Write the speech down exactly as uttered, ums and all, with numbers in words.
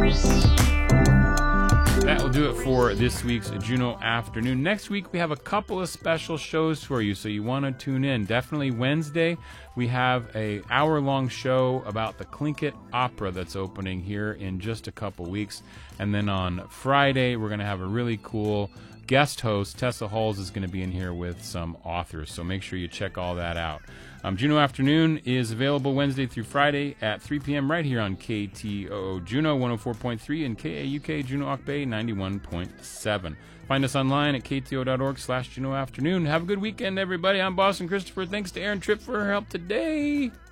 That will do it for this week's Juno Afternoon. Next week, we have a couple of special shows for you, so you want to tune in. Definitely Wednesday, we have a hour-long show about the Tlingit Opera that's opening here in just a couple weeks. And then on Friday, we're going to have a really cool guest host. Tessa Halls is going to be in here with some authors, so make sure you check all that out. Um, Juno Afternoon is available Wednesday through Friday at three p.m. right here on K T O O Juno one oh four point three and K A U K Juno Auk Bay ninety-one point seven. Find us online at k t o dot org slash Juno Afternoon. Have a good weekend, everybody. I'm Boston Christopher. Thanks to Aaron Tripp for her help today.